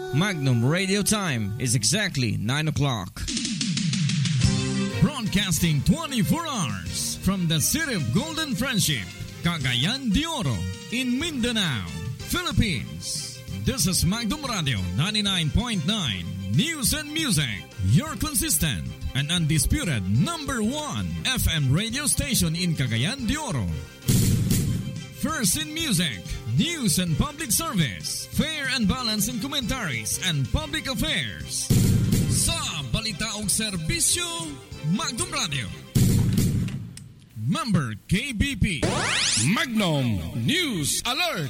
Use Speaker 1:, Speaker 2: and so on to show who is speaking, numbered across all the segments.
Speaker 1: Magnum Radio time is exactly 9 o'clock. Broadcasting 24 hours from the city of Golden Friendship, Cagayan de Oro, in Mindanao, Philippines. This is Magnum Radio 99.9 News and Music, your consistent and undisputed number 1 FM radio station in Cagayan de Oro. First in music, news and public service, fair and balanced in commentaries and public affairs. Sa balita ug serbisyo, Magnum Radio. Member KBP.
Speaker 2: Magnum News Alert.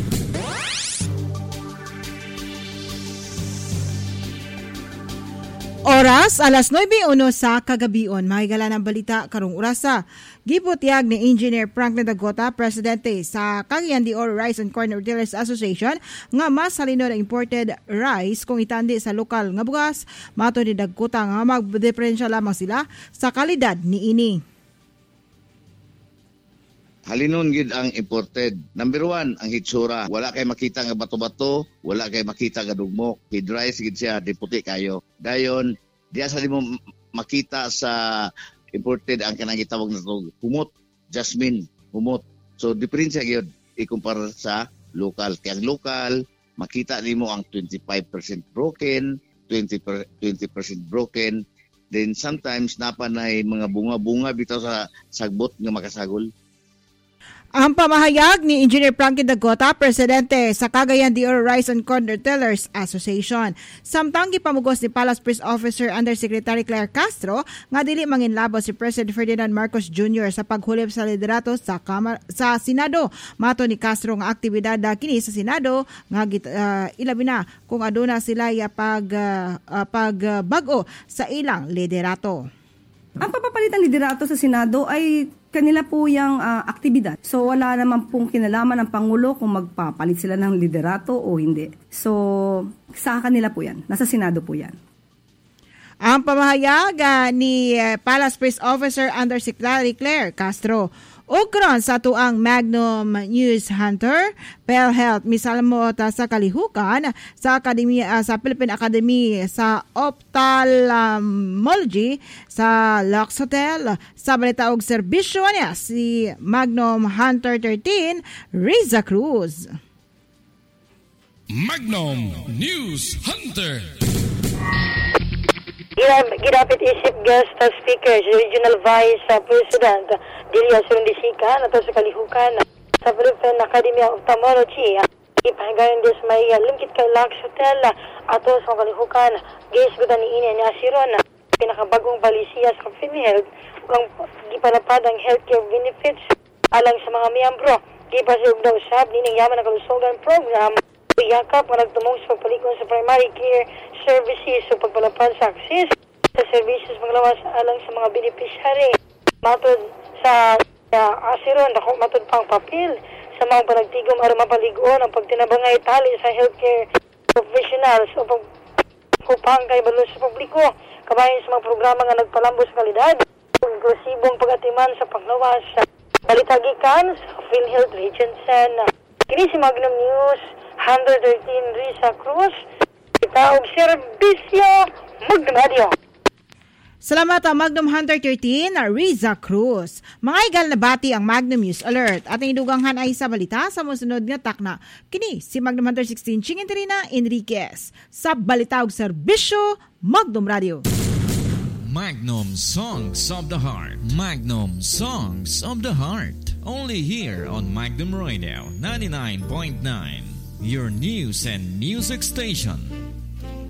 Speaker 3: Oras, alas 9:01 sa kagabion. Mahigala ng balita karong orasa. Giputiyag ni Engineer Franklin Dagota, Presidente sa Cagayan de Oro Rice and Corn Retailers Association, nga mas halino na imported rice kung itandi sa lokal nga bugas. Mato ni Dagota nga magdiferensya lamang sila sa kalidad ni ini.
Speaker 4: Halinon gid ang imported. Number 1, ang hitsura. Wala kay makita nga bato-bato, wala kay makita nga dugmok. Feed rice gid siya, di puti kayo. Dayon, diya sa mo makita sa imported ang kanang gitawag na to, humot, jasmine, humot. So diferensya gyud ikumpara sa local. Kaya ang local, makita nimo ang 25% broken, 20% broken. Then sometimes napanay mga bunga-bunga bitaw sa sagbot nga makasagol.
Speaker 3: Ang pamahayag ni Engineer Franklin Dagota, Presidente sa Cagayan de Oro Rice and Corn Retailers Association. Samtang gipamugos ni Palace Press Officer Undersecretary Claire Castro nga dili manginlabo si President Ferdinand Marcos Jr. sa paghulip sa liderato sa Senado. Mato ni Castro nga aktibidad kini sa Senado nga ilabi na kung aduna sila pagbago sa ilang liderato.
Speaker 5: Ang papapalit ng liderato sa Senado ay kanila po yung aktibidad. So wala naman pong kinalaman ng Pangulo kung magpapalit sila ng liderato o hindi. So sa kanila po yan. Nasa Senado po yan.
Speaker 3: Ang pamahayag ni Palace Press Officer Undersecretary Claire Castro. Ukron sa tuang Magnum News Hunter, PhilHealth misalmot sa kalihukan sa Philippine Academy sa Ophthalmology sa Lux Hotel. Sa balita og serbisyo niya si Magnum Hunter 13, Riza Cruz.
Speaker 2: Magnum News Hunter.
Speaker 6: Ginapit isip guest speaker, Regional Vice President Delia Surundisikan ato sa kalihukan sa Philippine Academy of Ophthalmology. Ipahigayon des may lingkit kay Lux Hotel ato sa kalihukan. Guest ko ni ini ni Asiron pinakabagong palisiya sa PhilHealth ang gipalapad ang healthcare benefits alang sa mga miyembro. Gipasig daw usab nining yaman na kalusugan program. Yakap nga nagtumong sa pagpalikon sa primary care services o pagpalapad sa access sa services maglawas alang sa mga beneficiary. Matod sa Asiron, dako matod pang papel sa mga panagtigom aron mapaligon ang pagtinabangay tali sa healthcare professionals o pagkupang kay balo sa publiko. Kabayan sa mga programa nga nagpalambo sa kalidad, inklusibong pag-atiman sa panglawas sa balitagikan sa PhilHealth Region Sen. Kini si Magnum News 113 Riza Cruz. Kita og serbisyo Magnum Radio.
Speaker 3: Salamat ang Magnum Hunter 13, Riza Cruz. Mga igal na bati ang Magnum News Alert. Ating iduganghan ay sa balita sa musunod nga takna. Kini si Magnum Hunter 16, Chingenterina Enriquez. Sa balita og serbisyo Magnum Radio.
Speaker 1: Magnum Songs of the Heart. Magnum Songs of the Heart. Only here on Magnum Radio 99.9. Your news and music station.